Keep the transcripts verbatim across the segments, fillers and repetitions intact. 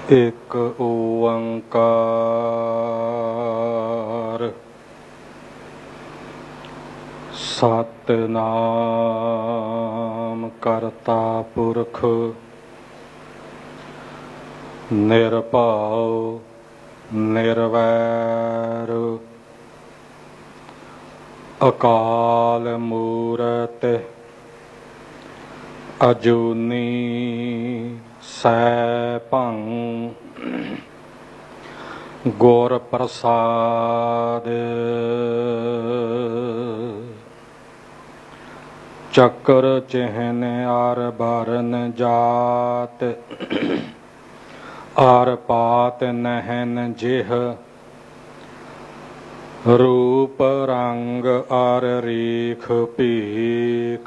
एक ओंकार सतनाम करता पुरख निरभाव निर्वैर अकाल मूरत अजूनी सैभं गुर प्रसाद चक्र चिन्ह आर बरन जात आर पात नहन जिह रूप रंग आर रीख पीख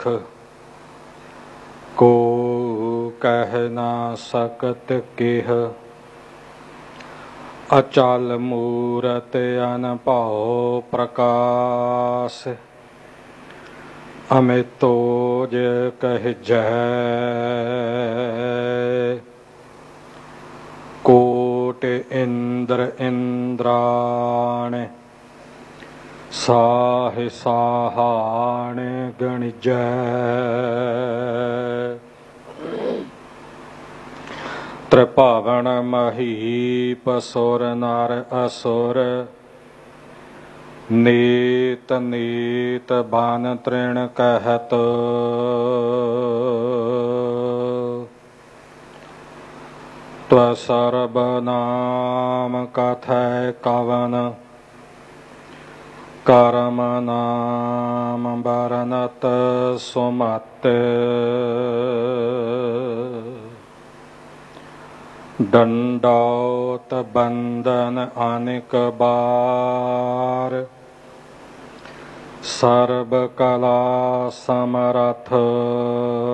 को कह ना सकत किह अचल मूरत अनभव प्रकाश अमितोज कह जय कोट इंद्र इंद्राण साह साहाण गण जय त्रिभुवन महीप सुर नर असुर नीत नीत बन तृण कहत त्वसर्ब नाम कथय कवन करम नाम बरनत सुमत दंडौत बंदन अनेक बार सर्व कला समरथ